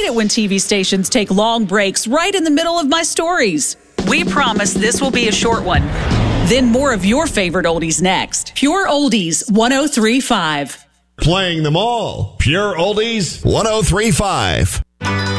it when TV stations take long breaks right in the middle of my stories. We promise this will be a short one. Then more of your favorite oldies next. Pure Oldies 103.5. Playing them all. Pure Oldies 103.5.